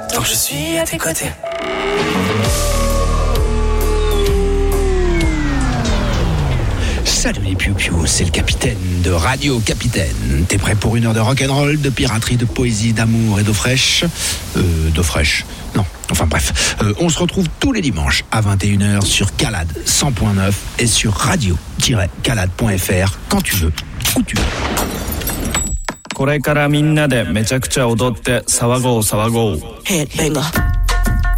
tant que je suis à tes côtés. Salut les piou-piou, c'est le capitaine de Radio Capitaine. T'es prêt pour une heure de rock'n'roll, de piraterie, de poésie, d'amour et d'eau fraîche? D'eau fraîche, non, enfin bref. On se retrouve tous les dimanches à 21h sur Calade 100.9 et sur radio-calade.fr quand tu veux, où tu veux. これからみんなでめちゃくちゃ踊って騒ごう騒ごう。 Headbanger.